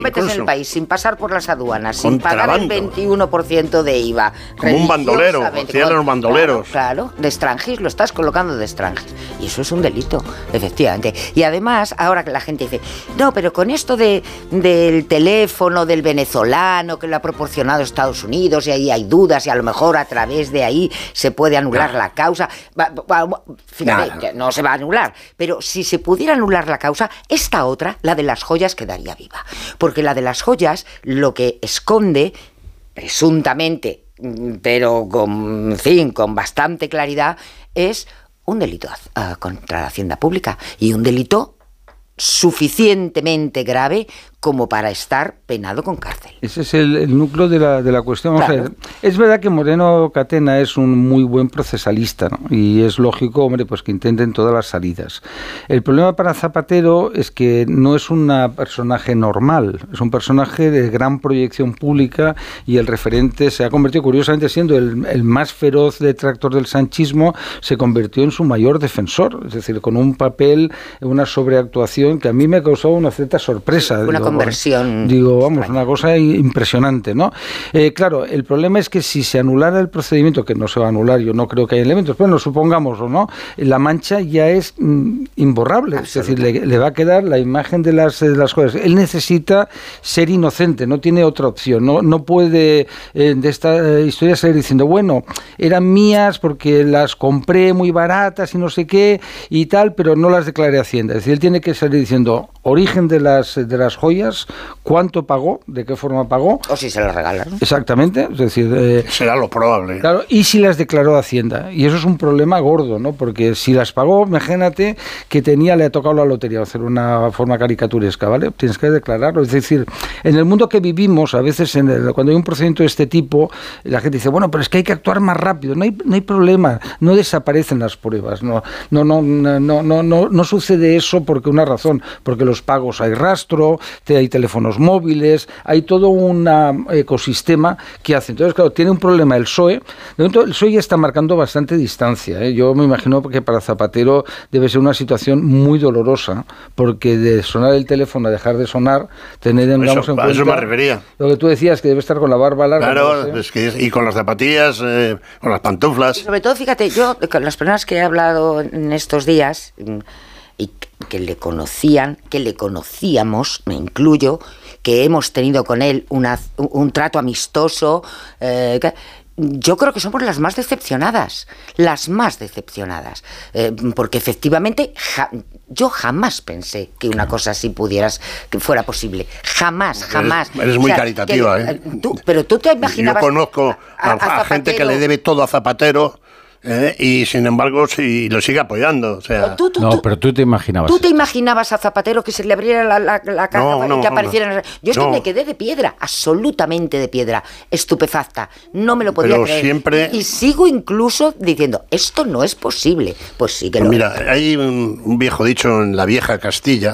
Metes en el país sin pasar por las aduanas, sin pagar el 21% de IVA. Como un bandolero, tienen los bandoleros. Claro, de extranjis, lo estás colocando de extranjis. Y eso es un delito, efectivamente. Y además, ahora que la gente dice, no, pero con esto del teléfono del venezolano que lo ha proporcionado Estados Unidos y ahí hay dudas y a lo mejor a través de ahí se puede anular la causa. Fíjate, no se va a anular, pero si se pudiera anular la causa, esta otra, la de las joyas, quedaría viva. Porque la de las joyas lo que esconde, presuntamente, pero con bastante claridad, es un delito contra la hacienda pública y un delito suficientemente grave como para estar penado con cárcel. Ese es el núcleo de la cuestión. Vamos a ver. Es verdad que Moreno Catena es un muy buen procesalista, ¿no? Y es lógico, hombre, pues que intenten todas las salidas. El problema para Zapatero es que no es un personaje normal, es un personaje de gran proyección pública y el referente se ha convertido, curiosamente, siendo el más feroz detractor del sanchismo, se convirtió en su mayor defensor, es decir, con un papel, una sobreactuación que a mí me ha causado una cierta sorpresa. Una conversión. Vamos, una cosa impresionante, ¿no? Claro, el problema es que si se anulara el procedimiento, que no se va a anular, yo no creo que haya elementos, bueno, supongamos o no, la mancha ya es imborrable, es decir, le va a quedar la imagen de las cosas. Él necesita ser inocente, no tiene otra opción, no puede de esta historia salir diciendo, bueno, eran mías porque las compré muy baratas y no sé qué y tal, pero no las declaré a Hacienda. Es decir, él tiene que salir diciendo origen de las joyas, cuánto pagó, de qué forma pagó. O si se las regalaron. Exactamente, es decir... será lo probable. Claro, y si las declaró a Hacienda. Y eso es un problema gordo, ¿no? Porque si las pagó, imagínate que le ha tocado la lotería, hacer una forma caricaturesca, ¿vale? Tienes que declararlo. Es decir, en el mundo que vivimos, a veces cuando hay un procedimiento de este tipo, la gente dice, bueno, pero es que hay que actuar más rápido. No hay problema, no desaparecen las pruebas. No sucede eso porque una razón, porque los pagos hay rastro, hay teléfonos móviles, hay todo un ecosistema que hace. Entonces, claro, tiene un problema el PSOE. De momento, el PSOE ya está marcando bastante distancia, ¿eh? Yo me imagino que para Zapatero debe ser una situación muy dolorosa, porque de sonar el teléfono a dejar de sonar, digamos, en cuenta... Eso me refería. Lo que tú decías, que debe estar con la barba larga. Claro, ¿no? Y con las zapatillas, con las pantuflas. Y sobre todo, fíjate, yo, con las personas que he hablado en estos días... y que le conocíamos, me incluyo, que hemos tenido con él un trato amistoso, yo creo que somos las más decepcionadas, porque efectivamente yo jamás pensé que una cosa así que fuera posible, jamás. Eres muy caritativa, ¿eh? Pero tú te imaginabas... Yo conozco a gente que le debe todo a Zapatero, y sin embargo lo sigue apoyando, o sea... pero tú te imaginabas... ¿Tú te imaginabas a Zapatero que se le abriera la caja y que apareciera? No. Yo es que me quedé de piedra, absolutamente de piedra, estupefacta, no me lo podía creer. Siempre... Y sigo incluso diciendo, esto no es posible. Pues sí que lo es. Mira, hay un viejo dicho en la vieja Castilla,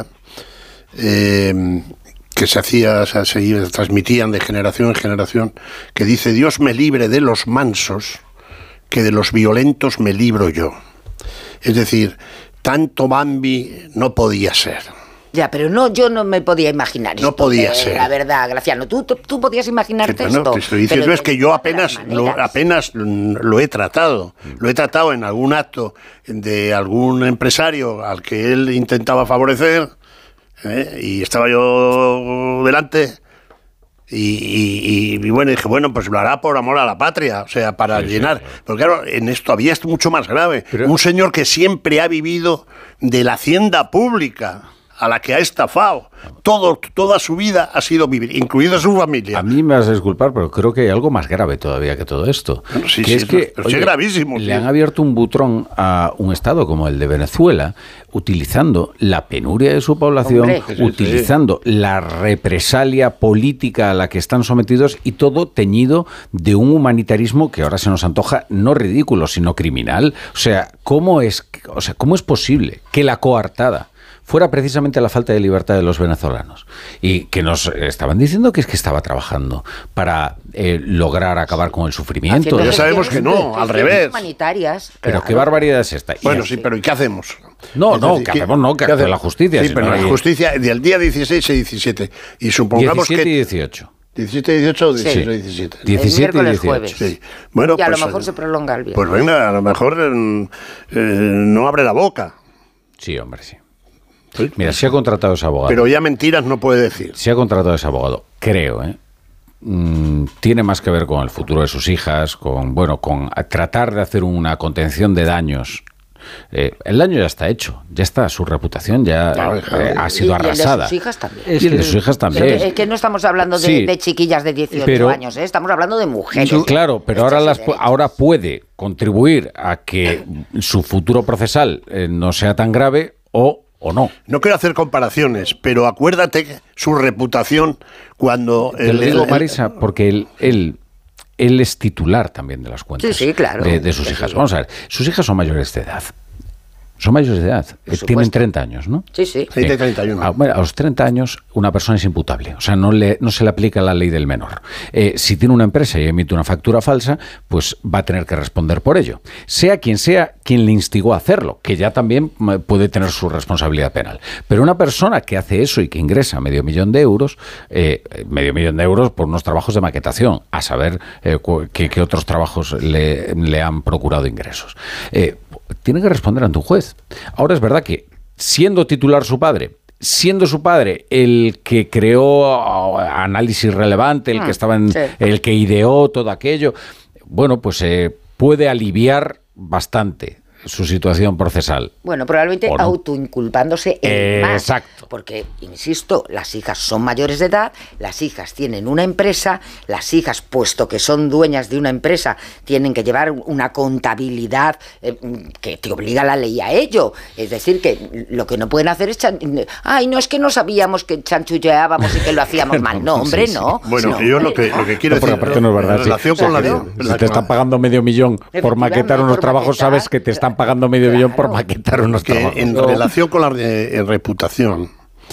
que se transmitían de generación en generación, que dice, Dios me libre de los mansos, que de los violentos me libro yo. Es decir, tanto Bambi no podía ser. Ya, pero yo no me podía imaginar esto. No podía ser. La verdad, Graciano, ¿tú podías imaginarte esto? No, te estoy diciendo es que yo apenas lo he tratado. Lo he tratado en algún acto de algún empresario al que él intentaba favorecer, y estaba yo delante... Y bueno, dije, bueno, pues lo hará por amor a la patria, o sea, para llenar. Sí. Pero claro, en esto había esto mucho más grave. Un señor que siempre ha vivido de la hacienda pública, a la que ha estafado. Toda su vida ha sido vivir, incluida su familia. A mí me vas a disculpar, pero creo que hay algo más grave todavía que todo esto. Bueno, sí, es gravísimo. Le han abierto un butrón a un Estado como el de Venezuela, utilizando la penuria de su población, utilizando la represalia política a la que están sometidos y todo teñido de un humanitarismo que ahora se nos antoja no ridículo, sino criminal. O sea, ¿cómo es posible que la coartada fuera precisamente la falta de libertad de los venezolanos. Y que nos estaban diciendo que es que estaba trabajando para lograr acabar con el sufrimiento. Ya sabemos que no, al revés. Humanitarias. Pero qué barbaridad es esta. Bueno, sí, pero ¿y qué hacemos? ¿Qué hace la justicia? Sí, pero la justicia del día 16 y 17. Y supongamos 17 que... y 18. 17 y 18 o 16 y 17. 17 y 18. Jueves. Sí. Bueno, y a pues, lo mejor se prolonga el viernes. Pues venga, a lo mejor no abre la boca. Sí, hombre, sí. Mira, se ha contratado ese abogado. Pero ya mentiras no puede decir. Se ha contratado ese abogado, creo, tiene más que ver con el futuro de sus hijas, con tratar de hacer una contención de daños. El daño ya está hecho, ya está, su reputación ya ha sido arrasada. Y de sus hijas también. Y de sus hijas también. Es que no estamos hablando de chiquillas de 18 años, estamos hablando de mujeres. Claro, pero ahora puede contribuir a que su futuro procesal no sea tan grave o no. No quiero hacer comparaciones, pero acuérdate su reputación cuando... Te lo digo, Marisa, porque él es titular también de las cuentas claro. de sus hijas. Vamos a ver, sus hijas son mayores de edad. Son mayores de edad. Tienen 30 años, ¿no? Sí, sí. Sí, de 31. A los 30 años una persona es imputable. O sea, no se le aplica la ley del menor. Si tiene una empresa y emite una factura falsa, pues va a tener que responder por ello. Sea quien le instigó a hacerlo, que ya también puede tener su responsabilidad penal. Pero una persona que hace eso y que ingresa $500,000 por unos trabajos de maquetación, a saber qué otros trabajos le han procurado ingresos. Tiene que responder ante un juez. Ahora es verdad que siendo titular su padre, siendo su padre el que creó Análisis Relevante, el que estaba el que ideó todo aquello, bueno, pues puede aliviar bastante su situación procesal. Bueno, probablemente autoinculpándose más. Exacto. Porque, insisto, las hijas son mayores de edad, las hijas tienen una empresa, las hijas, puesto que son dueñas de una empresa, tienen que llevar una contabilidad que te obliga la ley a ello. Es decir, que lo que no pueden hacer es... no es que no sabíamos que chanchulleábamos y que lo hacíamos mal. No, hombre, no. Bueno, no, yo lo que quiero decir... Aparte no es verdad. En relación con si te están pagando $500,000 por maquetar unos trabajos, sabes que te están pagando $500,000 por maquetar unos trabajos. En relación con la reputación,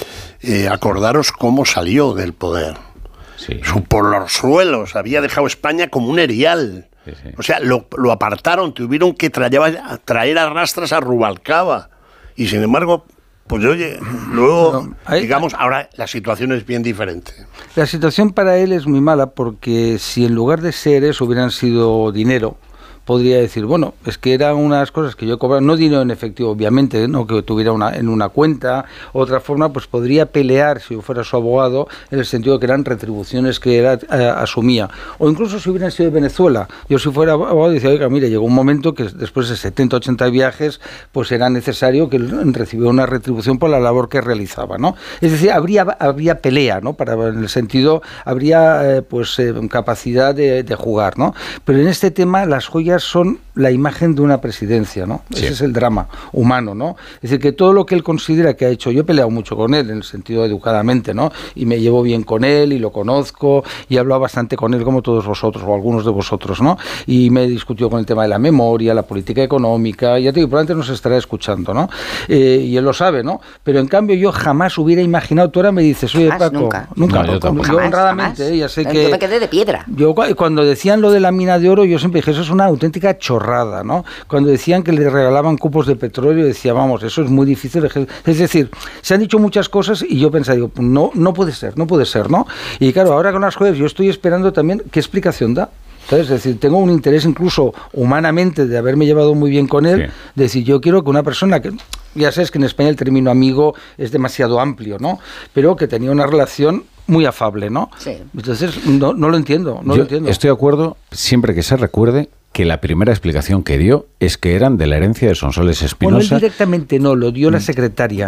acordaros cómo salió del poder. Sí. Por los suelos, había dejado España como un erial. Sí. O sea, lo apartaron, tuvieron que traer a rastras a Rubalcaba. Y sin embargo, pues oye, luego, digamos, ahora la situación es bien diferente. La situación para él es muy mala porque si en lugar de ser eso hubieran sido dinero, podría decir, bueno, es que eran unas cosas que yo cobraba, no dinero en efectivo, obviamente, no que tuviera en una cuenta, otra forma, pues podría pelear, si yo fuera su abogado, en el sentido de que eran retribuciones que él asumía. O incluso si hubieran sido de Venezuela, yo si fuera abogado, decía, oiga, mire, llegó un momento que después de 70, 80 viajes, pues era necesario que él recibiera una retribución por la labor que realizaba, ¿no? Es decir, habría pelea, ¿no? En el sentido, habría capacidad de jugar, ¿no? Pero en este tema, las joyas son la imagen de una presidencia, ¿no? Sí. Ese es el drama humano, ¿no? Es decir, que todo lo que él considera que ha hecho, yo he peleado mucho con él, en el sentido educadamente, ¿no? Y me llevo bien con él y lo conozco y he hablado bastante con él como todos vosotros o algunos de vosotros, ¿no? Y me he discutido con el tema de la memoria, la política económica, ya te digo, probablemente nos estará escuchando, ¿no? Y él lo sabe, ¿no? Pero en cambio yo jamás hubiera imaginado, tú ahora me dices, oye, Paco, nunca. No, yo honradamente, ya sé que... Yo me quedé de piedra. Yo cuando decían lo de la mina de oro, yo siempre dije, eso es una auténtica chorrada, ¿no? Cuando decían que le regalaban cupos de petróleo, decía, vamos, eso es muy difícil. Es decir, se han dicho muchas cosas y yo pensaba, digo, no puede ser, ¿no? Y claro, ahora con las jueces yo estoy esperando también qué explicación da. ¿Sabes? Es decir, tengo un interés incluso humanamente de haberme llevado muy bien con él, de decir, yo quiero que una persona que... Ya sabes que en España el término amigo es demasiado amplio, ¿no? Pero que tenía una relación muy afable, ¿no? Sí. Entonces, no lo entiendo, lo entiendo. Estoy de acuerdo, siempre que se recuerde que la primera explicación que dio es que eran de la herencia de Sonsoles Espinosa. Bueno, él directamente no, lo dio la secretaria.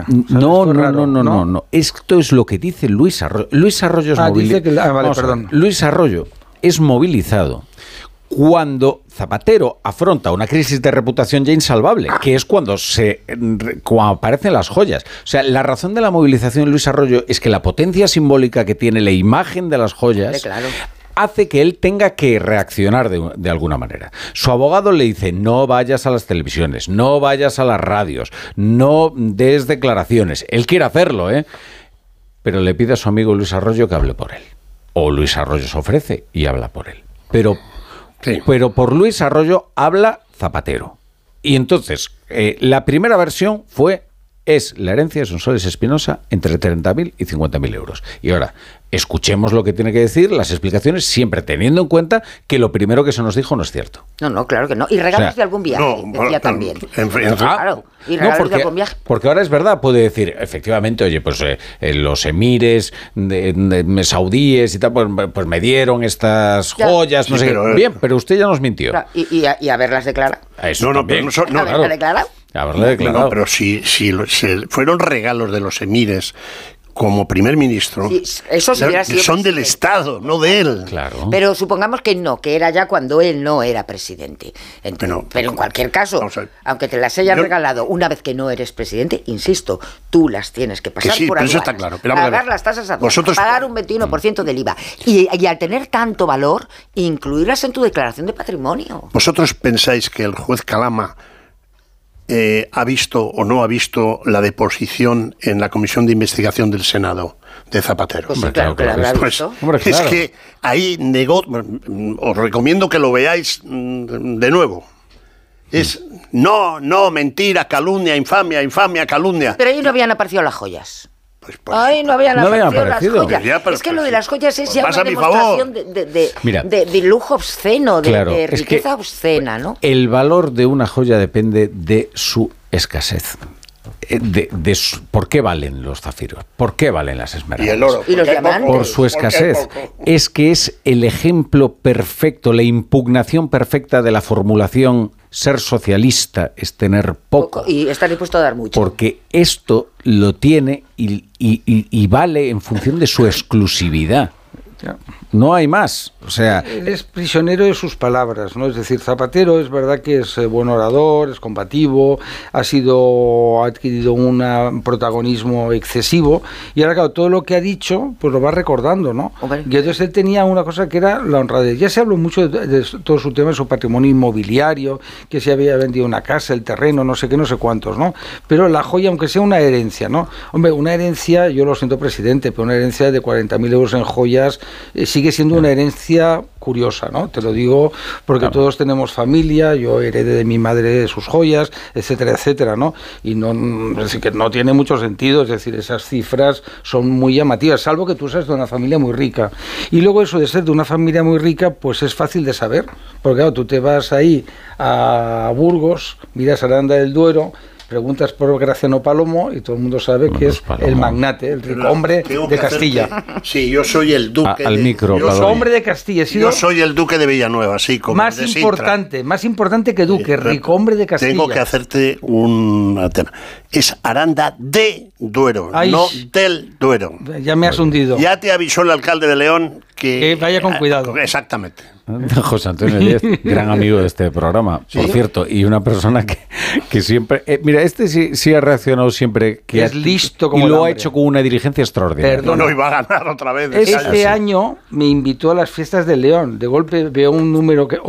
No. Esto es lo que dice Luis Arroyo. Luis Arroyo es movilizado. Luis Arroyo es movilizado cuando Zapatero afronta una crisis de reputación ya insalvable, que es cuando aparecen las joyas. O sea, la razón de la movilización de Luis Arroyo es que la potencia simbólica que tiene la imagen de las joyas hace que él tenga que reaccionar de alguna manera. Su abogado le dice, no vayas a las televisiones, no vayas a las radios, no des declaraciones. Él quiere hacerlo, pero le pide a su amigo Luis Arroyo que hable por él. O Luis Arroyo se ofrece y habla por él. Pero por Luis Arroyo habla Zapatero. Y entonces, la primera versión es la herencia de Sonsoles Espinosa entre 30.000 y 50.000 euros. Y ahora, escuchemos lo que tiene que decir, las explicaciones, siempre teniendo en cuenta que lo primero que se nos dijo no es cierto. No, claro que no. Y regalos de algún viaje, decía también. Claro. Y regalos de algún viaje. Porque ahora es verdad, puede decir, efectivamente, oye, pues los emires de saudíes y tal, pues me dieron estas joyas, no sé qué. Bien, pero usted ya nos mintió. Claro, y haberlas declarado. Eso también. ¿Haberlas declarado? Haberla declarado. No, pero si fueron regalos de los emires como primer ministro, eso sí hubiera sido son del Estado, no de él. Claro. Pero supongamos que no, que era ya cuando él no era presidente. Pero en cualquier caso, aunque te las hayas regalado una vez que no eres presidente, insisto, tú las tienes que pasar por aduanas, eso está claro. Pagar las tasas aduanales, pagar un 21% del IVA y al tener tanto valor, incluirlas en tu declaración de patrimonio. ¿Vosotros pensáis que el juez Calama ha visto o no ha visto la deposición en la Comisión de Investigación del Senado de Zapatero? Pues sí, claro que la habrá visto. Es que ahí os recomiendo que lo veáis de nuevo. Es no, mentira, calumnia, infamia, calumnia. Pero ahí no habían aparecido las joyas. Ay, no habían aparecido las joyas. Ya, es que lo de las joyas es ya pasa una demostración de lujo obsceno, de riqueza obscena, ¿no? El valor de una joya depende de su escasez. ¿Por qué valen los zafiros? ¿Por qué valen las esmeraldas? Y el oro. ¿Y los diamantes? Por su escasez. Es que es el ejemplo perfecto, la impugnación perfecta de la formulación ser socialista es tener poco. Y estar dispuesto a dar mucho. Porque esto lo tiene y vale en función de su exclusividad. No hay más. O sea, él es prisionero de sus palabras, ¿no? Es decir, Zapatero es verdad que es buen orador, es combativo, ha adquirido un protagonismo excesivo y ahora, claro, todo lo que ha dicho, pues lo va recordando, ¿no? Okay. Y entonces él tenía una cosa que era la honradez. Ya se habló mucho de todo su tema, de su patrimonio inmobiliario, que se había vendido una casa, el terreno, no sé qué, no sé cuántos, ¿no? Pero la joya, aunque sea una herencia, ¿no? Hombre, una herencia, yo lo siento, presidente, pero una herencia de 40.000 euros en joyas sigue siendo una herencia curiosa, ¿no? Te lo digo porque todos tenemos familia, yo heredé de mi madre sus joyas, etcétera, etcétera, ¿no? Y es decir, que no tiene mucho sentido, es decir, esas cifras son muy llamativas, salvo que tú seas de una familia muy rica. Y luego eso de ser de una familia muy rica, pues es fácil de saber, porque claro, tú te vas ahí a Burgos, miras Aranda del Duero, preguntas por Graciano Palomo y todo el mundo sabe que es el magnate, el rico hombre de Castilla. Sí, yo soy el duque hombre de Castilla. Yo soy el duque de Villanueva, sí, como más importante que duque, rico hombre de Castilla. Tengo que hacerte un tema. Es Aranda de Duero, no del Duero. Ya me has hundido. Ya te avisó el alcalde de León que vaya con cuidado. Exactamente. José Antonio Díez, gran amigo de este programa, por cierto, y una persona que siempre... mira, sí ha reaccionado siempre que es listo como y lo ha hecho con una dirigencia extraordinaria. No iba a ganar otra vez. Este año me invitó a las fiestas de León. De golpe veo un número que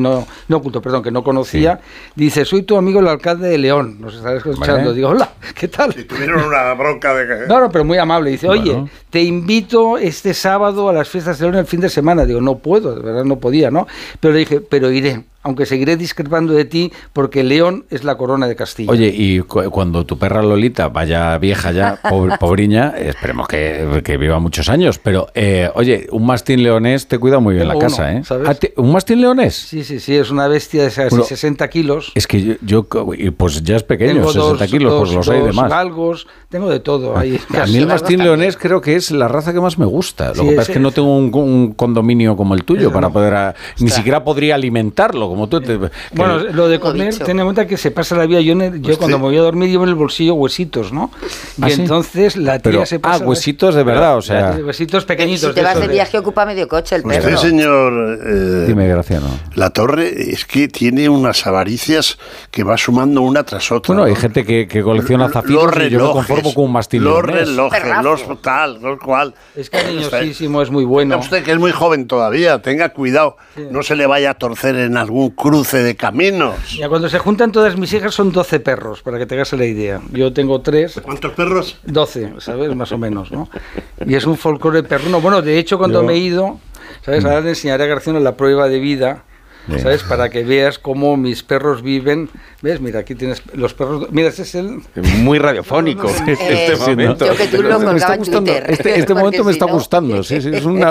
no conocía. Dice, soy tu amigo el alcalde de León. Nos está escuchando. Vale. Digo, hola, ¿qué tal? Si tuvieron una bronca de que... No, pero muy amable. Dice, oye, te invito este sábado a las fiestas de León el fin de semana. Digo, no puedo, de verdad no podía, ¿no? Pero le dije, pero iré, aunque seguiré discrepando de ti, porque León es la corona de Castilla. Oye, y cuando tu perra Lolita vaya vieja ya, pobriña, esperemos que viva muchos años, pero, oye, un mastín leonés te cuida muy bien la casa, ¿eh? ¿Sabes? ¿Un mastín leonés? Sí, es una bestia de casi 60 kilos. Es que yo pues ya es pequeño, tengo 60 kilos, pues los hay de más. Galgos, tengo de todo. Ahí. A mí el mastín leonés creo que es la raza que más me gusta. Lo que pasa es que no tengo un condominio como el tuyo para poder... Ni siquiera podría alimentarlo como tú. Bueno, lo de comer, ten en cuenta que se pasa la vida. Yo cuando me voy a dormir llevo en el bolsillo huesitos, ¿no? Y entonces la tía se pasa... huesitos de verdad, o sea... Huesitos pequeñitos. Si te vas de viaje ocupa medio coche el perro. Usted, señor... Dime, Graciano. La Torre es que tiene unas avaricias que va sumando una tras otra. Bueno, hay gente que colecciona zafiros y yo me conformo con un mastil. Los relojes, los tal, los cual. Es cariñosísimo, es muy bueno. Usted que es muy joven todavía, tenga cuidado, no se le vaya a torcer en algún cruce de caminos. Ya cuando se juntan todas mis hijas son 12 perros, para que te hagas la idea. Yo tengo 3. ¿Cuántos perros? 12, ¿sabes? Más o menos, ¿no? Y es un folclore perruno. Bueno, de hecho, cuando me he ido, ¿sabes? Ahora le enseñaré a Graciano la prueba de vida, ¿sabes? Para que veas cómo mis perros viven. ¿Ves? Mira, aquí tienes los perros. Mira, este es el... Muy radiofónico este momento. Yo que tú lo colgaba en Twitter. Este momento me está gustando. Sí, es una